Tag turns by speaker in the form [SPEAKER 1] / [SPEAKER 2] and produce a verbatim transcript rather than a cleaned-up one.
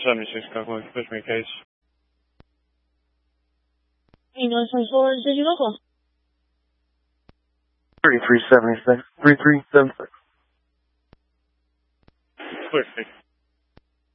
[SPEAKER 1] seventy-six, Copeland. Push me a case.
[SPEAKER 2] Hey, nine five four, did you local?
[SPEAKER 3] thirty-three seventy-six. three three seven six.
[SPEAKER 1] Push me.